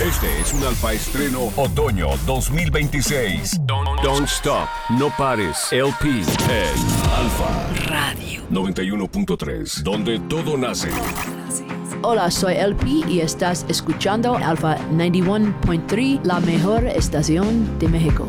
Este es un Alfa Estreno Otoño 2026. Don't stop, no pares. LP en Alfa Radio 91.3, donde todo nace. Hola, soy LP y estás escuchando Alpha 91.3, la mejor estación de México.